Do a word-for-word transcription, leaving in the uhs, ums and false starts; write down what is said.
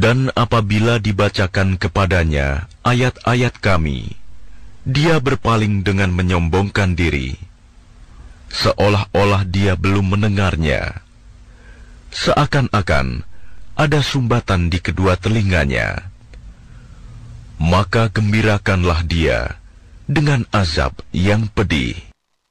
Dan apabila dibacakan kepadanya ayat-ayat kami, dia berpaling dengan menyombongkan diri, seolah-olah dia belum mendengarnya. Seakan-akan ada sumbatan di kedua telinganya. Maka gembirakanlah dia dengan azab yang pedih.